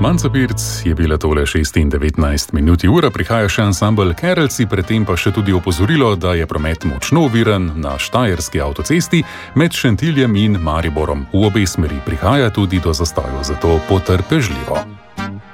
Manca Pirc je bila tole 6:19 minuti ura, prihaja še ansambel Kerelci, predtem pa še tudi opozorilo, da je promet močno oviran na štajerski avtocesti med Šentiljem in Mariborom. V obe smeri prihaja tudi do zastojev, zato potrpežljivo.